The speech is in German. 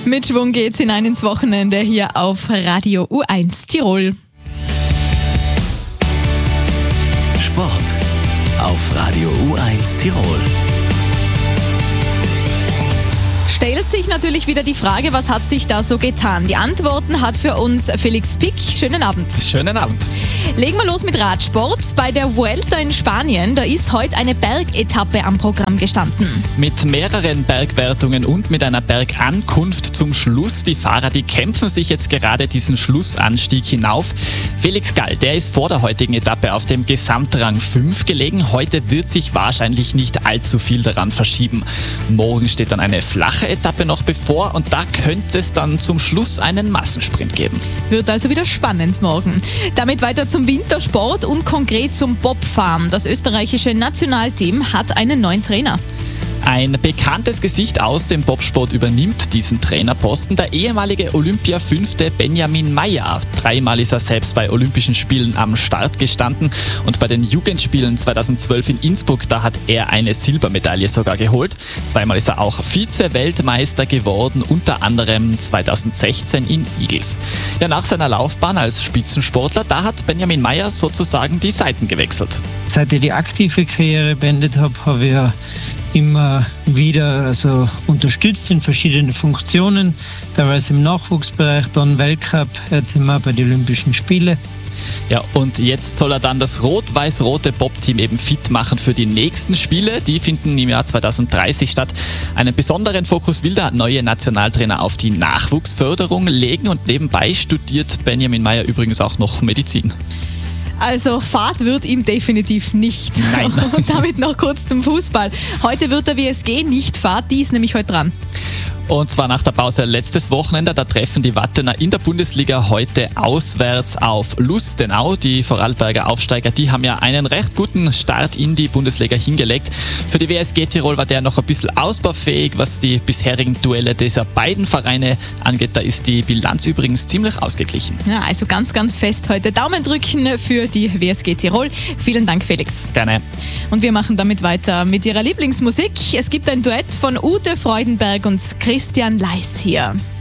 Mit Schwung geht's hinein ins Wochenende hier auf Radio U1 Tirol. Sport auf Radio U1 Tirol. Stellt sich natürlich wieder die Frage, was hat sich da so getan? Die Antworten hat für uns Felix Pick. Schönen Abend. Schönen Abend. Legen wir los mit Radsport. Bei der Vuelta in Spanien, da ist heute eine Bergetappe am Programm gestanden. Mit mehreren Bergwertungen und mit einer Bergankunft zum Schluss. Die Fahrer, die kämpfen sich jetzt gerade diesen Schlussanstieg hinauf. Felix Gall, der ist vor der heutigen Etappe auf dem Gesamtrang 5 gelegen. Heute wird sich wahrscheinlich nicht allzu viel daran verschieben. Morgen steht dann eine flache Etappe noch bevor und da könnte es dann zum Schluss einen Massensprint geben. Wird also wieder spannend morgen. Damit weiter zum Wintersport und konkret zum Bobfahren. Das österreichische Nationalteam hat einen neuen Trainer. Ein bekanntes Gesicht aus dem Bobsport übernimmt diesen Trainerposten. Der ehemalige Olympia-Fünfte Benjamin Maier. 3-mal ist er selbst bei Olympischen Spielen am Start gestanden. Und bei den Jugendspielen 2012 in Innsbruck, da hat er eine Silbermedaille sogar geholt. 2-mal ist er auch Vize-Weltmeister geworden, unter anderem 2016 in Igls. Ja, nach seiner Laufbahn als Spitzensportler, da hat Benjamin Maier sozusagen die Seiten gewechselt. Seit ich die aktive Karriere beendet habe ich ja immer wieder unterstützt in verschiedenen Funktionen, teilweise im Nachwuchsbereich, dann Weltcup, jetzt immer bei den Olympischen Spielen. Ja, und jetzt soll er dann das rot-weiß-rote Bob-Team eben fit machen für die nächsten Spiele. Die finden im Jahr 2030 statt. Einen besonderen Fokus will der neue Nationaltrainer auf die Nachwuchsförderung legen und nebenbei studiert Benjamin Maier übrigens auch noch Medizin. Also Fahrt wird ihm definitiv nicht. Nein. Und damit noch kurz zum Fußball. Heute wird der WSG nicht Fahrt, die ist nämlich heute dran. Und zwar nach der Pause letztes Wochenende, da treffen die Wattener in der Bundesliga heute auswärts auf Lustenau. Die Vorarlberger Aufsteiger, die haben ja einen recht guten Start in die Bundesliga hingelegt. Für die WSG Tirol war der noch ein bisschen ausbaufähig, was die bisherigen Duelle dieser beiden Vereine angeht. Da ist die Bilanz übrigens ziemlich ausgeglichen. Ja, also ganz, ganz fest heute Daumen drücken für die WSG Tirol. Vielen Dank, Felix. Gerne. Und wir machen damit weiter mit ihrer Lieblingsmusik. Es gibt ein Duett von Ute Freudenberg und Christian Leis hier.